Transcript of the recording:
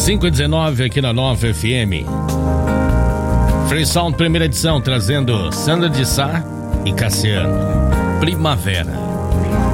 5h19 aqui na Nova FM. Free Sound, primeira edição, trazendo Sandra de Sá e Cassiano. Primavera.